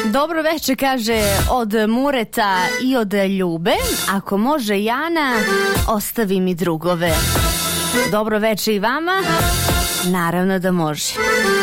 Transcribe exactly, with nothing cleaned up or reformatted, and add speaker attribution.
Speaker 1: Dobro večer, kaže od Mureta i od Ljube. Ako može Jana, ostavi mi drugove. Dobro večer i vama. Naravno da može.